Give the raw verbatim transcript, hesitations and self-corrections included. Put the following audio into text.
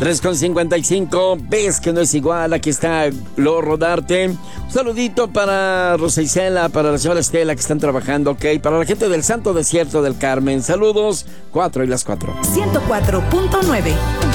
tres con cincuenta y cinco, ves que no es igual, aquí está Lo Rodarte. Un saludito para Rosa Isela, para la señora Estela que están trabajando, ok, para la gente del Santo Desierto del Carmen, saludos, cuatro y las cuatro. ciento cuatro punto nueve.